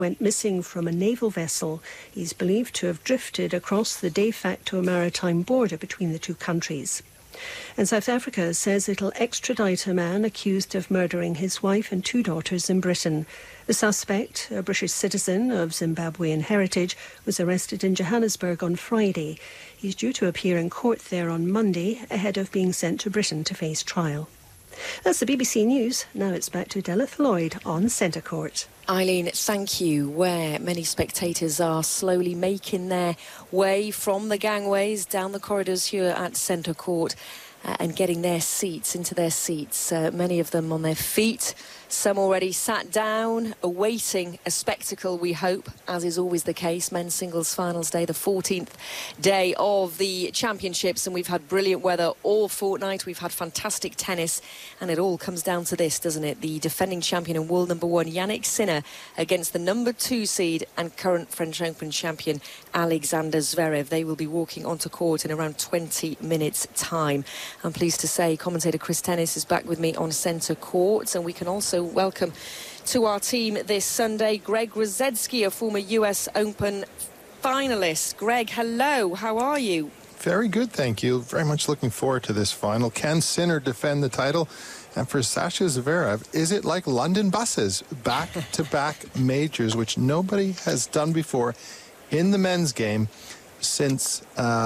went missing from a naval vessel. He's believed to have drifted across the de facto maritime border between the two countries. And South Africa says it'll extradite a man accused of murdering his wife and 2 daughters in Britain. The suspect, a British citizen of Zimbabwean heritage, was arrested in Johannesburg on Friday. He's due to appear in court there on Monday ahead of being sent to Britain to face trial. That's the BBC News. Now it's back to Delith Lloyd on Centre Court. Eileen, thank you. Where many spectators are slowly making their way from the gangways down the corridors here at Centre Court and getting their seats into their seats. Many of them on their feet, some already sat down, awaiting a spectacle, we hope, as is always the case. Men's singles finals day, the 14th day of the championships, and we've had brilliant weather all fortnight. We've had fantastic tennis, and it all comes down to this, doesn't it? The defending champion and world number 1, Yannick Sinner, against the number 2 seed and current French Open champion, Alexander Zverev. They will be walking onto court in around 20 minutes' time. I'm pleased to say commentator Chris Tennis is back with me on Centre Court, and we can also welcome to our team this Sunday Greg Rusedski, a former US Open finalist. Greg, hello, how are you? Very good, thank you. Very much looking forward to this final. Can Sinner defend the title? And for Sasha Zverev, is it like London buses? Back-to-back majors, which nobody has done before in the men's game since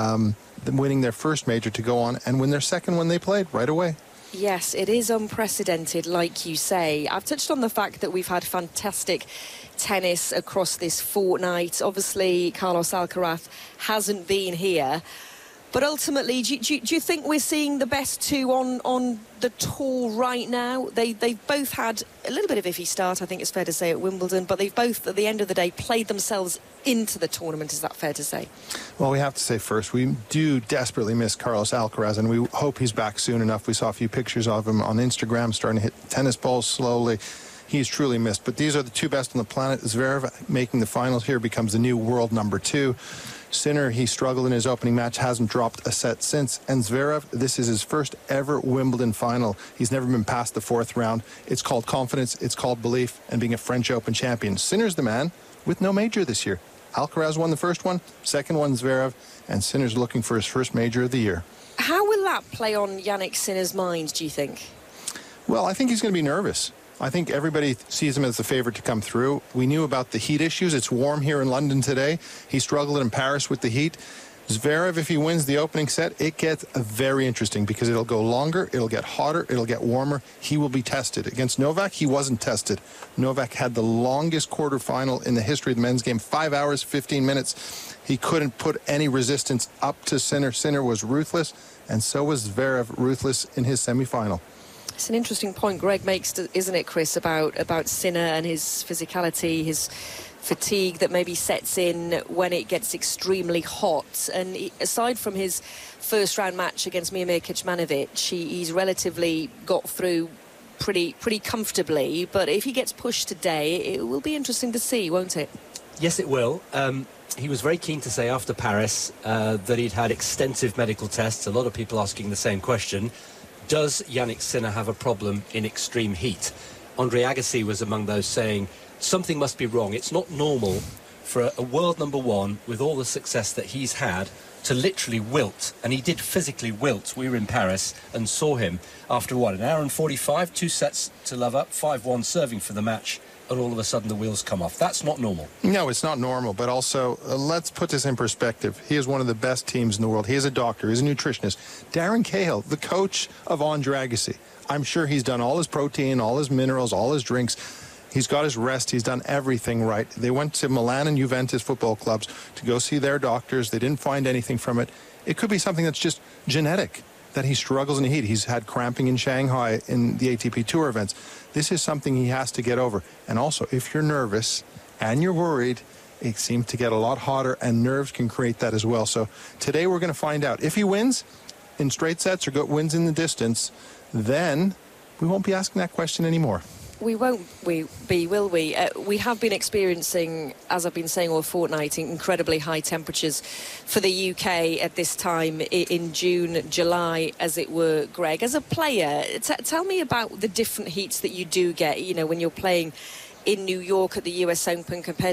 winning their first major to go on and win their second one they played right away. Yes, it is unprecedented, like you say. I've touched on the fact that we've had fantastic tennis across this fortnight. Obviously, Carlos Alcaraz hasn't been here. But ultimately, do you think we're seeing the best 2 on the tour right now? They've both had a little bit of iffy start, I think it's fair to say, at Wimbledon, but they've both, at the end of the day, played themselves into the tournament. Is that fair to say? Well, we have to say first, we do desperately miss Carlos Alcaraz, and we hope he's back soon enough. We saw a few pictures of him on Instagram starting to hit tennis balls slowly. He's truly missed. But these are the 2 best on the planet. Zverev, making the finals here, becomes the new world number 2. Sinner, he struggled in his opening match, hasn't dropped a set since. And Zverev, this is his first ever Wimbledon final. He's never been past the 4th round. It's called confidence, it's called belief, and being a French Open champion. Sinner's the man with no major this year. Alcaraz won the first one, second one Zverev, and Sinner's looking for his first major of the year. How will that play on Yannick Sinner's mind, do you think? Well, I think he's going to be nervous. I think everybody sees him as the favorite to come through. We knew about the heat issues. It's warm here in London today. He struggled in Paris with the heat. Zverev, if he wins the opening set, it gets very interesting because it'll go longer, it'll get hotter, it'll get warmer. He will be tested. Against Novak, he wasn't tested. Novak had the longest quarterfinal in the history of the men's game, 5 hours, 15 minutes. He couldn't put any resistance up to Sinner. Sinner was ruthless, and so was Zverev ruthless in his semifinal. It's an interesting point Greg makes, isn't it, Chris, about Sinner and his physicality, his fatigue that maybe sets in when it gets extremely hot. And aside from his first-round match against Miomir Kecmanovic, he's relatively got through pretty comfortably. But if he gets pushed today, it will be interesting to see, won't it? Yes, it will. He was very keen to say after Paris that he'd had extensive medical tests. A lot of people asking the same question. Does Yannick Sinner have a problem in extreme heat? Andre Agassi was among those saying, something must be wrong. It's not normal for a world number 1 with all the success that he's had to literally wilt. And he did physically wilt. We were in Paris and saw him after, an hour and 45, 2 sets to love up, 5-1 serving for the match. And all of a sudden the wheels come off. That's not normal. No, it's not normal. But also, let's put this in perspective. He is one of the best teams in the world. He is a doctor. He's a nutritionist. Darren Cahill, the coach of Andre Agassi. I'm sure he's done all his protein, all his minerals, all his drinks. He's got his rest. He's done everything right. They went to Milan and Juventus football clubs to go see their doctors. They didn't find anything from it. It could be something that's just genetic, that he struggles in the heat. He's had cramping in Shanghai in the ATP Tour events. This is something he has to get over. And also, if you're nervous and you're worried, it seems to get a lot hotter, and nerves can create that as well. So today we're going to find out. If he wins in straight sets or wins in the distance, then we won't be asking that question anymore. We won't, will we? We have been experiencing, as I've been saying all fortnight, incredibly high temperatures for the UK at this time in June, July, as it were, Greg. As a player, tell me about the different heats that you do get, when you're playing in New York at the US Open compared